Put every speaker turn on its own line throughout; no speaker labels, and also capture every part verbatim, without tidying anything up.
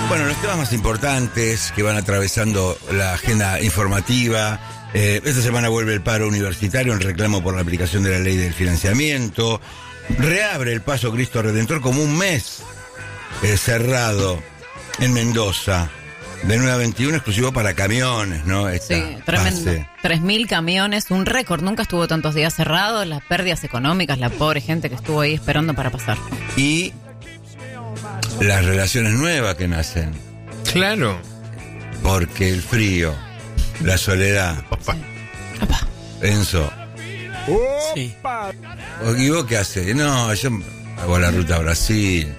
Bueno, los temas más importantes que van atravesando la agenda informativa. Eh, esta semana vuelve el paro universitario en reclamo por la aplicación de la ley del financiamiento. Reabre el Paso Cristo Redentor como un mes eh, cerrado en Mendoza. De nueve a veintiuno, exclusivo para camiones, ¿no? Esta
Sí, tremendo.
fase.
tres mil camiones, un récord. Nunca estuvo tantos días cerrado. Las pérdidas económicas, la pobre gente que estuvo ahí esperando para pasar.
Y las relaciones nuevas que nacen.
Claro.
Porque el frío, la soledad.
Papá.
Enzo.
Sí.
¿Y vos qué haces? No, yo hago la ruta a Brasil.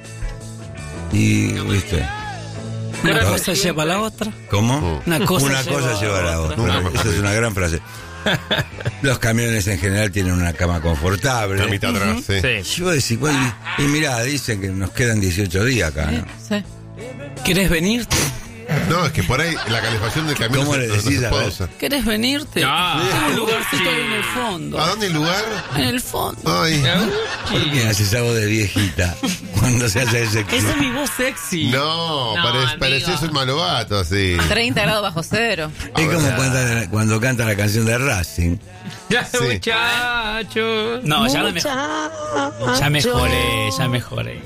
Y, ¿viste?
Una
No.
cosa lleva a la otra.
¿Cómo?
Una cosa
Una
lleva
cosa
a
lleva a la
otra.
otra.
Nunca
Esa es una gran frase. Los camiones en general tienen una cama confortable.
La mitad atrás, sí.
Sí.
Yo decía, bueno, y, y mirá, dicen que nos quedan dieciocho días acá, ¿no?
Sí.
¿Querés venirte?
No, es que por ahí la calefacción del camión
¿Cómo
no,
le
se- no
decís
se
a
puede
ver?
usar.
¿Querés venirte?
Ah,
Tengo un
sí.
lugarcito ahí en el fondo.
¿A dónde el lugar?
En el fondo.
Ay.
¿Por qué haces algo de viejita cuando se hace ese
Esa es mi voz sexy.
No,
No,
parece,
amigo.
pareces un malobato así.
treinta grados bajo cero.
Es como
Ahora-
cuando, cuando canta la canción de Racing.
Ya,
Sí.
muchachos.
No, ya no me... Ya mejoré, ya mejoré.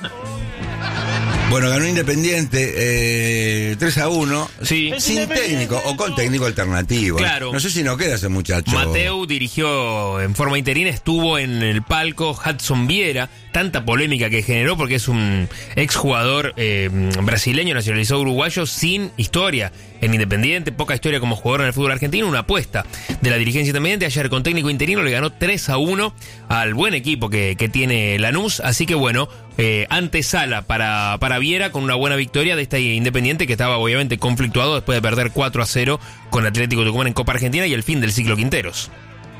Bueno, ganó Independiente eh, tres a uno.
Sí.
Sin técnico o con técnico alternativo.
Claro.
No sé si no queda ese muchacho.
Mateu dirigió en forma interina, estuvo en el palco Hudson Vieira, tanta polémica que generó porque es un exjugador eh, brasileño nacionalizado uruguayo sin historia en Independiente, poca historia como jugador en el fútbol argentino, una apuesta de la dirigencia independiente. Ayer con técnico interino le ganó tres a uno al buen equipo que, que tiene Lanús, así que bueno, eh, antesala para, para Viera con una buena victoria de este Independiente que estaba obviamente conflictuado después de perder cuatro a cero con Atlético Tucumán en Copa Argentina y el fin del ciclo Quinteros.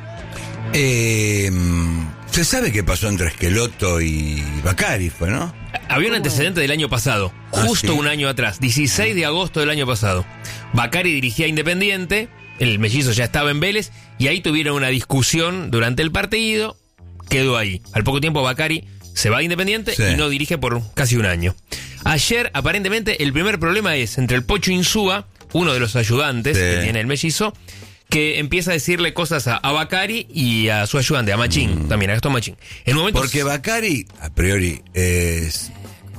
Eh, ¿Se sabe qué pasó entre Esqueloto y Bacari, fue, no?
Había un antecedente del año pasado,
Ah,
justo
¿sí?
un año atrás, dieciséis de agosto del año pasado. Bacari dirigía a Independiente, el mellizo ya estaba en Vélez, y ahí tuvieron una discusión durante el partido, quedó ahí. Al poco tiempo Bacari se va a Independiente
Sí.
y no dirige por casi un año. Ayer, aparentemente, el primer problema es entre el Pocho Insúa, uno de los ayudantes
Sí.
que tiene el mellizo, que empieza a decirle cosas a, a Bacari y a su ayudante, a Machín, también, a Gastón Machín. En un momento...
Porque Bacari, a priori, es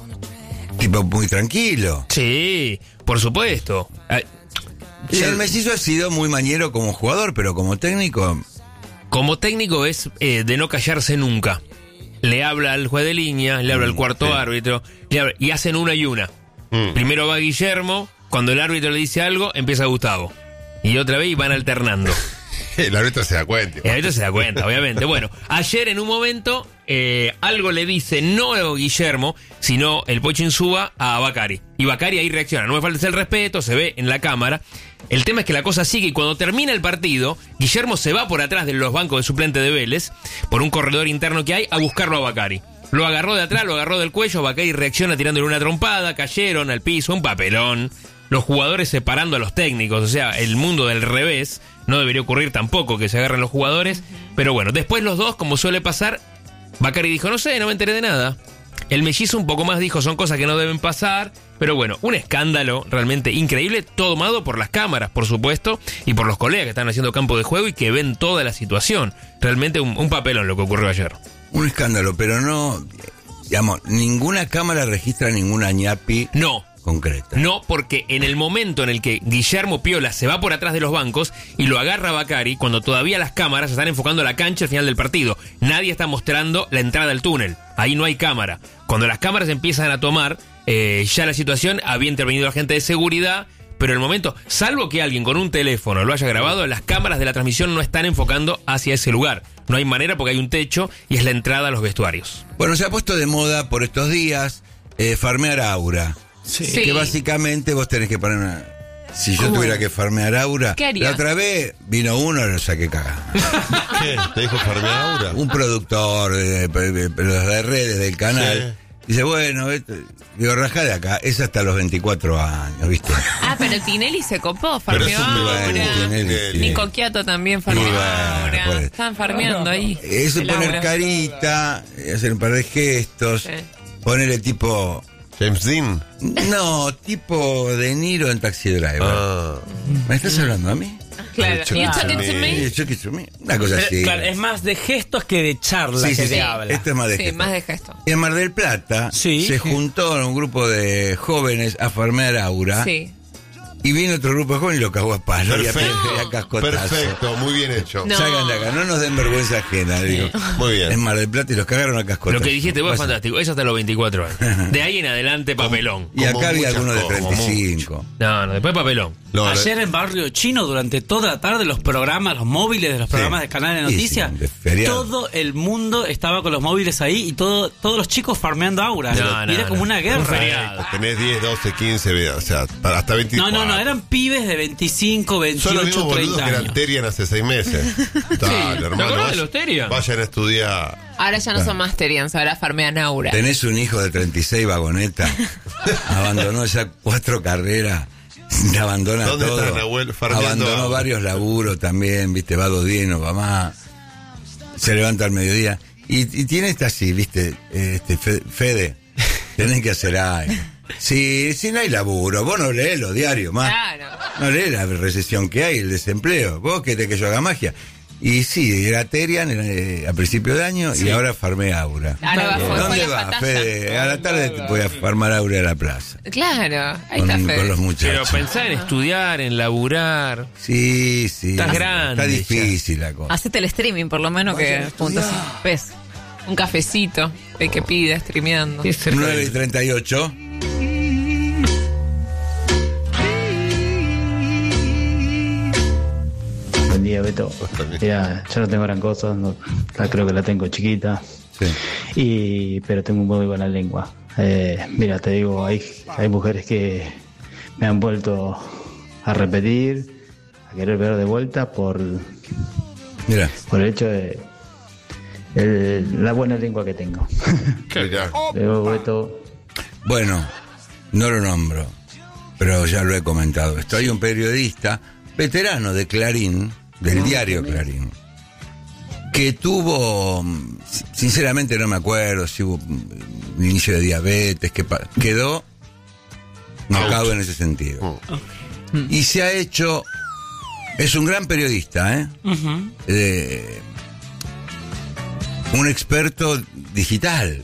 tipo muy tranquilo.
Sí, por supuesto. Ah,
Y el Mellizo ha sido muy mañero como jugador, pero como técnico...
Como técnico es eh, de no callarse nunca. Le habla al juez de línea, le habla al cuarto
sí.
árbitro, le habla- y hacen una y una.
Mm.
Primero va Guillermo, cuando el árbitro le dice algo, empieza Gustavo. Y otra vez y van alternando.
El árbitro se da cuenta.
El árbitro se da cuenta, obviamente. Bueno, ayer en un momento eh, algo le dice no Guillermo, sino el Pocho Insúa a Bacari. Y Bacari ahí reacciona. No me faltes el respeto, se ve en la cámara. El tema es que la cosa sigue y cuando termina el partido, Guillermo se va por atrás de los bancos de suplente de Vélez, por un corredor interno que hay, a buscarlo a Bacari. Lo agarró de atrás, lo agarró del cuello, Bacari reacciona tirándole una trompada, cayeron al piso, un papelón. Los jugadores separando a los técnicos, o sea, el mundo del revés. No debería ocurrir tampoco que se agarren los jugadores. Pero bueno, después los dos, como suele pasar, Bacari dijo, no sé, no me enteré de nada. El mellizo un poco más dijo, son cosas que no deben pasar. Pero bueno, un escándalo realmente increíble, tomado por las cámaras, por supuesto, y por los colegas que están haciendo campo de juego y que ven toda la situación. Realmente un, un papelón lo que ocurrió ayer.
Un escándalo, pero no... Digamos, ninguna cámara registra ninguna ñapi
No.
concreta.
No, porque en el momento en el que Guillermo Piola se va por atrás de los bancos y lo agarra Bacari, cuando todavía las cámaras están enfocando la cancha al final del partido, nadie está mostrando la entrada al túnel. Ahí no hay cámara. Cuando las cámaras empiezan a tomar, eh, ya la situación, había intervenido la gente de seguridad, pero en el momento, salvo que alguien con un teléfono lo haya grabado, las cámaras de la transmisión no están enfocando hacia ese lugar. No hay manera porque hay un techo y es la entrada a los vestuarios.
Bueno, se ha puesto de moda por estos días eh, farmear aura.
Sí.
Sí.
Que básicamente vos tenés que poner una... Si yo tuviera que farmear aura...
¿Qué harías?
La otra vez vino uno y lo saqué cagado.
¿Qué? ¿Te dijo farmear ahora?
Un productor de, de- de- de las de redes del canal. Dice, bueno, esto- digo, rajá de acá, es hasta los veinticuatro años, ¿viste?
Ah, pero Tinelli se copó,
Pero
farmeó
es un
ahora.
Bueno, Tinelli, sí.
Nico Quiato también farmeó
Y bueno,
ahora.
por eso.
Están farmeando ahí.
Eso
el
poner
aura.
carita, hacer un par de gestos,
Sí.
ponerle tipo
James Dean.
No, tipo De Niro en Taxi Driver.
Ah.
¿Me estás hablando a mí?
Claro.
Chucky
You
to
talking
me.
to me?
Sí, Chucky to me. Una cosa
Pero,
así.
claro, es más de gestos que de charla
Sí,
que
sí,
te
sí.
habla.
Esto es más de
Sí,
gesto.
más de gesto.
Y en Mar del Plata
Sí.
se juntó un grupo de jóvenes a farmear aura.
Sí.
Y vino otro grupo de jóvenes y lo cagó a palo. Y a,
Perfecto.
y a cascotazo.
Perfecto, muy bien hecho.
No.
Salgan de acá, no nos den vergüenza ajena, digo.
Muy bien.
En Mar del Plata y los cagaron a cascotazo.
Lo que dijiste vos es
Pasa.
fantástico. Eso hasta los veinticuatro años. De ahí en adelante, papelón.
Y
Como
acá había
muchas
algunos de
cosas,
treinta y cinco.
No, no, después papelón.
No,
Ayer en Barrio Chino, durante toda la tarde, los programas, los móviles de los programas de Canal de
Sí,
Noticias,
sí, de feriado.
todo el mundo estaba con los móviles ahí y todo, todos los chicos farmeando aura.
No,
y
no,
era
no.
como una
Un
guerra.
feriado.
tenés diez, doce, quince, o sea, para- hasta
No,
veinticuatro.
no, no, eran pibes de veinticinco,
Son los
veintiocho,
mismos boludos
treinta
que eran
años.
Terian hace seis meses. Dale,
¿Te
hermano.
acordás de
vayan-
los Terian?
Vayan a estudiar.
Ahora ya no son más Terians, ahora farmean aura.
Tenés un hijo de treinta y seis, vagoneta, abandonó ya cuatro carreras, abandona
¿Dónde
todo.
está Nahuel farmeando
Abandonó
agua?
varios laburos también, viste, va dos días, no va más. Se levanta al mediodía. Y, y tiene esta así, viste, este Fe- Fede, tenés que hacer algo. Si, si no hay laburo, vos no lees los diarios más.
Claro.
No lees la recesión que hay, el desempleo. Vos querés que yo haga magia. Y sí, era Terian eh, a principio de año y ahora farmé Aura.
Ahora va, fue- fue
¿Dónde
la
va,
batalla.
Fede? A la tarde te voy a farmar Aura a la plaza.
Claro, ahí
Con,
está
con
Fede.
los
Pero
muchachos.
pensá en estudiar, en laburar.
Sí, sí.
Estás grande
Está difícil la cosa.
Hacete el streaming, por lo menos, que juntas pes.
Un cafecito, el que pida, streameando.
nueve y treinta y ocho.
Buen día, Beto. Mira, yo no tengo gran cosa, no, la, creo que la tengo chiquita,
Sí.
y pero tengo muy buena lengua. Eh, mira, te digo, hay, hay mujeres que me han vuelto a repetir, a querer ver de vuelta por,
Mira,
por el hecho de el- la buena lengua que tengo.
Mirá.
Luego, Beto,
bueno, no lo nombro, pero ya lo he comentado. Esto hay un periodista veterano de Clarín, del diario Clarín, que tuvo, sinceramente no me acuerdo si hubo un inicio de diabetes, que pa- quedó knockout en ese sentido. Y se ha hecho, es un gran periodista, ¿eh?
Ujú.
Eh, un experto digital.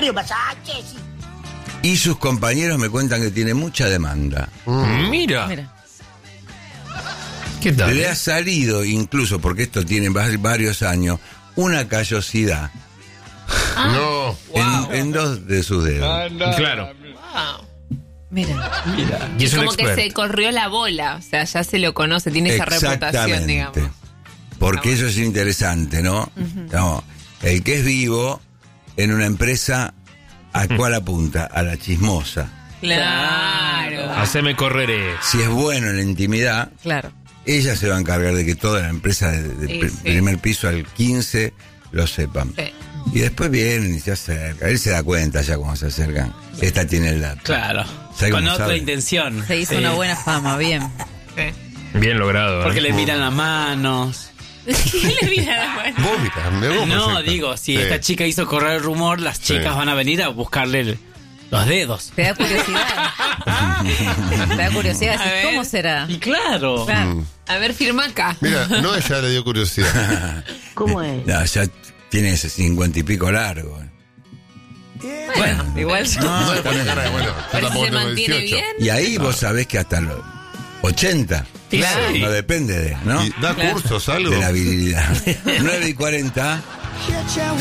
Y sus compañeros me cuentan que tiene mucha demanda.
Mira.
Mira.
¿Qué tal?
Le ha salido, incluso porque esto tiene va- varios años, una callosidad
No.
en, en dos de sus dedos.
Claro.
Wow.
Mira.
Y es un
Como que
experto.
se corrió la bola, o sea, ya se lo conoce, tiene esa reputación, digamos.
Porque eso es interesante, ¿no? No, el que es vivo en una empresa, ¿a cuál apunta? A la chismosa.
Claro.
Haceme correr eso.
Si es bueno en la intimidad,
Claro.
ella se va a encargar de que toda la empresa de, de
Sí,
pr-
sí.
primer piso al quince lo sepan.
Sí.
Y después vienen y se acercan. Él se da cuenta ya cuando se acercan. Esta tiene el dato.
Claro.
¿Sabe
Con
cómo
otra
sabe?
intención.
Se hizo
Sí.
una buena fama, bien.
Sí.
Bien logrado. ¿eh?
Porque le miran las manos.
¿Quién le mira la mano?
Vos mirá, me vos
No,
perfecto.
digo, si
Sí.
esta chica hizo correr el rumor, las chicas
Sí.
van a venir a buscarle el- los dedos.
Te da curiosidad. Te da curiosidad.
A
decís,
ver.
¿cómo será?
Y claro.
Claro.
A ver, firma acá.
Mira, no, ella le dio curiosidad.
¿cómo es?
No, ya tiene ese cincuenta y pico largo.
Bueno, igual yo.
No le pones cara de bueno. yo
Pero si
tampoco
se
tengo
mantiene
dieciocho.
bien.
Y ahí vos sabés que hasta los ochenta.
Claro.
No depende de, ¿no?
¿Y da cursos, algo?
De la virilidad. nueve y cuarenta.